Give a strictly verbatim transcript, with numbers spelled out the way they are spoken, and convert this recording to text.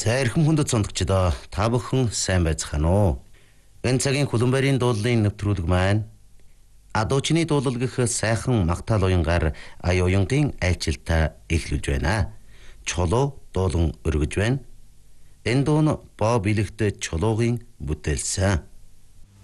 За эрхэм хүндэт сонсогчдоо та бүхэн сайн байцгаана уу? Энэ цагийн Хүлэмбарийн дуулын нэвтрүүлэг маань Адуучны дуулал гэх сайхан магтаал уянгаар ая уянгын айлчилтаа эхлүүлж байна. Чулуу дуулан өргөж байна. Энэ дуу нь Боб Илэгт чулуугийн бүтээлсэн.